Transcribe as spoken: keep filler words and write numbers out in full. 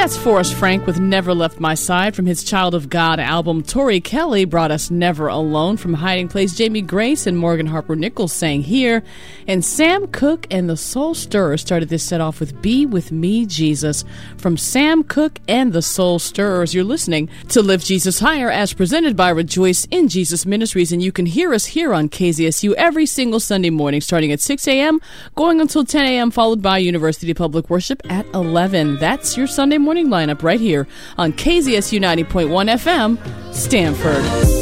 That's Forrest Frank with Never Left My Side from his Child of God album. Tori Kelly brought us Never Alone from Hiding Place. Jamie Grace and Morgan Harper Nichols sang Here. And Sam Cooke and the Soul Stirrers started this set off with Be With Me, Jesus from Sam Cooke and the Soul Stirrers. You're listening to Lift Jesus Higher as presented by Rejoice in Jesus Ministries. And you can hear us here on K Z S U every single Sunday morning starting at six a.m. going until ten a.m. followed by University Public Worship at eleven. That's your Sunday morning lineup right here on K Z S U ninety point one F M, Stanford.